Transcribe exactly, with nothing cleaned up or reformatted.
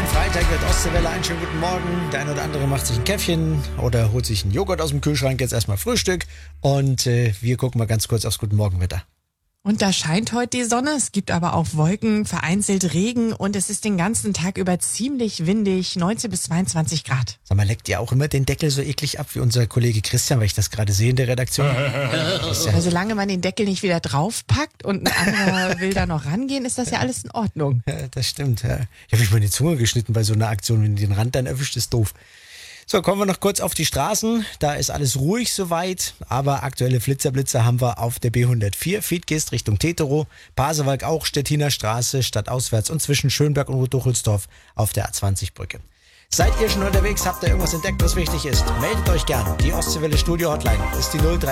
Freitag wird Ostseewelle. Einen schönen guten Morgen. Der eine oder andere macht sich ein Käffchen oder holt sich einen Joghurt aus dem Kühlschrank. Jetzt erstmal Frühstück. Und äh, wir gucken mal ganz kurz aufs Guten Morgenwetter. Und da scheint heute die Sonne, es gibt aber auch Wolken, vereinzelt Regen und es ist den ganzen Tag über ziemlich windig, neunzehn bis zweiundzwanzig Grad. Sag mal, leckt ihr auch immer den Deckel so eklig ab wie unser Kollege Christian, weil ich das gerade sehe in der Redaktion? Ja, solange man den Deckel nicht wieder draufpackt und ein anderer will da noch rangehen, ist das ja alles in Ordnung. Ja, das stimmt, ja. Ich habe mich mal in die Zunge geschnitten bei so einer Aktion, wenn du den Rand dann erwischt, ist doof. So, kommen wir noch kurz auf die Straßen. Da ist alles ruhig soweit, aber aktuelle Flitzerblitzer haben wir auf der B hundertvier, Fiedgest Richtung Teterow, Pasewalk auch, Stettiner Straße, stadtauswärts und zwischen Schönberg und Rotduchelsdorf auf der A zwanzig Brücke. Seid ihr schon unterwegs? Habt ihr irgendwas entdeckt, was wichtig ist? Meldet euch gerne. Die Ostseewelle Studio Hotline ist die null drei